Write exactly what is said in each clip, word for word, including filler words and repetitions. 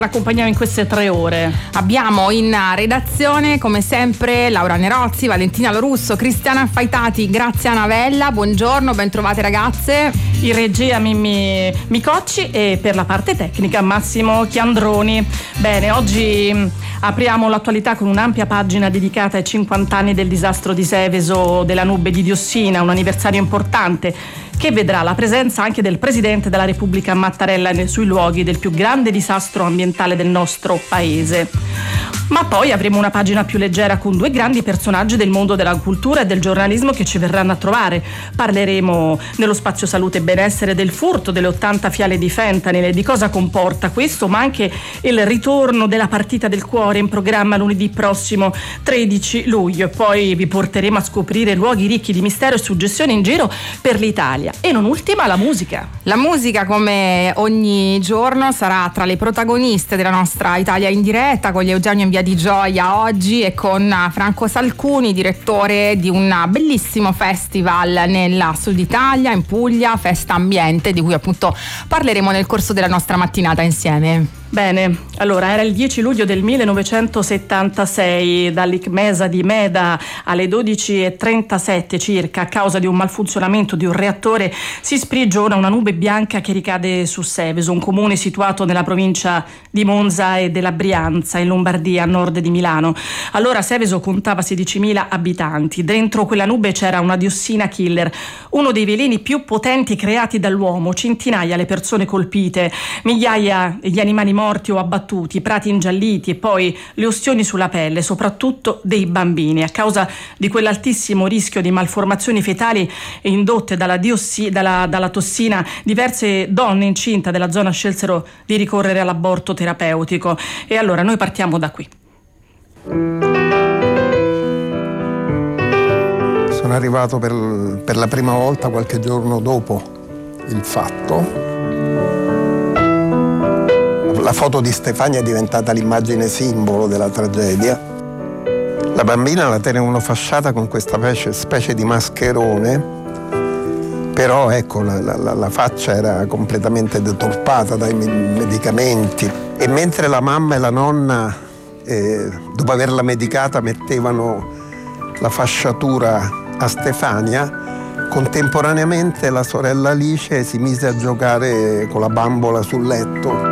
Accompagniamo in queste tre ore. Abbiamo in redazione come sempre Laura Nerozzi, Valentina Lorusso, Cristiana Faitati, Grazia Navella. Buongiorno, ben trovate ragazze. In regia Mimmi Micocci e per la parte tecnica Massimo Chiandroni. Bene, oggi apriamo l'attualità con un'ampia pagina dedicata ai cinquanta anni del disastro di Seveso della nube di diossina, un anniversario importante che vedrà la presenza anche del Presidente della Repubblica Mattarella sui luoghi del più grande disastro ambientale del nostro paese. Ma poi avremo una pagina più leggera con due grandi personaggi del mondo della cultura e del giornalismo che ci verranno a trovare. Parleremo nello spazio salute e benessere del furto delle ottanta fiale di fentanyl e di cosa comporta questo, ma anche il ritorno della partita del cuore in programma lunedì prossimo tredici luglio. Poi vi porteremo a scoprire luoghi ricchi di mistero e suggestione in giro per l'Italia. E non ultima la musica. La musica, come ogni giorno, sarà tra le protagoniste della nostra Italia in diretta, con gli Eugenio in Via di Gioia oggi e con Franco Salcuni, direttore di un bellissimo festival nella Sud Italia, in Puglia, Festa Ambiente, di cui appunto parleremo nel corso della nostra mattinata insieme. Bene, allora era il dieci luglio del millenovecentosettantasei, dall'Icmesa di Meda alle dodici e trentasette circa, a causa di un malfunzionamento di un reattore, si sprigiona una nube bianca che ricade su Seveso, un comune situato nella provincia di Monza e della Brianza, in Lombardia, a nord di Milano. Allora Seveso contava sedicimila abitanti. Dentro quella nube c'era una diossina killer, uno dei veleni più potenti creati dall'uomo, centinaia le persone colpite, migliaia gli animali morti o abbattuti, prati ingialliti e poi le ustioni sulla pelle, soprattutto dei bambini. A causa di quell'altissimo rischio di malformazioni fetali indotte dalla, diossi, dalla, dalla tossina, diverse donne incinta della zona scelsero di ricorrere all'aborto terapeutico. E allora noi partiamo da qui. Sono arrivato per, per la prima volta qualche giorno dopo il fatto. La foto di Stefania è diventata l'immagine simbolo della tragedia. La bambina la tenevano fasciata con questa specie di mascherone, però ecco la, la, la faccia era completamente deturpata dai medicamenti, e mentre la mamma e la nonna eh, dopo averla medicata mettevano la fasciatura a Stefania, contemporaneamente la sorella Alice si mise a giocare con la bambola sul letto.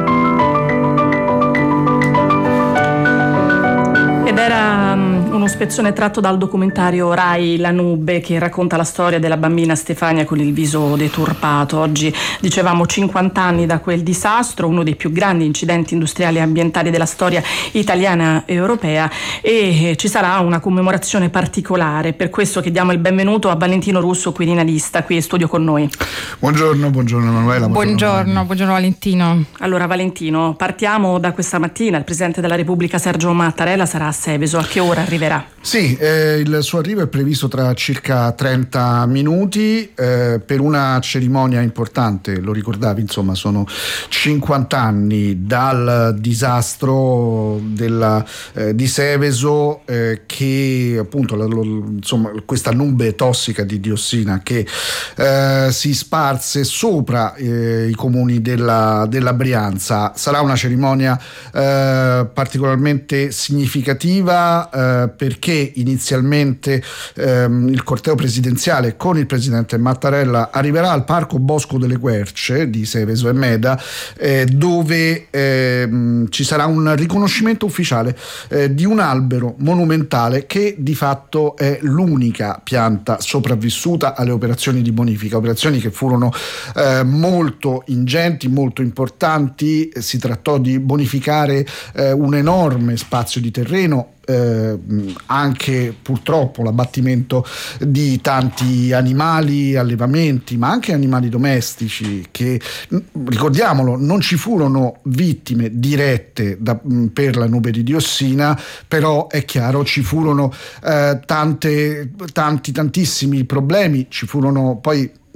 Ed era um, uno spezzone tratto dal documentario Rai La Nube, che racconta la storia della bambina Stefania con il viso deturpato. Oggi dicevamo cinquanta anni da quel disastro, uno dei più grandi incidenti industriali e ambientali della storia italiana e europea, e ci sarà una commemorazione particolare. Per questo che diamo il benvenuto a Valentino Russo, quirinalista, qui in studio con noi. Buongiorno, buongiorno Emanuela. Buongiorno, buongiorno, buongiorno Valentino. Allora Valentino, partiamo da questa mattina. Il Presidente della Repubblica Sergio Mattarella sarà a Seveso. A che ora arriverà? Sì, eh, il suo arrivo è previsto tra circa trenta minuti eh, per una cerimonia importante. Lo ricordavi, insomma, sono cinquanta anni dal disastro della, eh, di Seveso, eh, che appunto la, lo, insomma, questa nube tossica di diossina che eh, si sparse sopra eh, i comuni della, della Brianza. Sarà una cerimonia eh, particolarmente significativa eh, perché inizialmente ehm, il corteo presidenziale con il presidente Mattarella arriverà al Parco Bosco delle Querce di Seveso e Meda, eh, dove ehm, ci sarà un riconoscimento ufficiale eh, di un albero monumentale che di fatto è l'unica pianta sopravvissuta alle operazioni di bonifica, operazioni che furono eh, molto ingenti, molto importanti. Si trattò di bonificare eh, un enorme spazio di terreno, Eh, anche purtroppo l'abbattimento di tanti animali, allevamenti, ma anche animali domestici che, ricordiamolo, non ci furono vittime dirette da, per la nube di diossina, però è chiaro ci furono eh, tante, tanti, tantissimi problemi, ci furono poi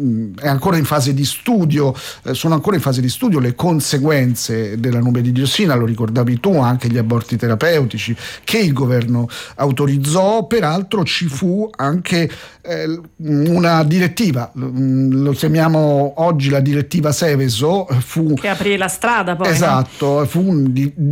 è ancora in fase di studio, eh, sono ancora in fase di studio le conseguenze della nube di diossina, lo ricordavi tu, anche gli aborti terapeutici che il governo autorizzò. Peraltro ci fu anche eh, una direttiva, lo chiamiamo oggi la direttiva Seveso, fu che aprì la strada poi. Esatto, no? fu un,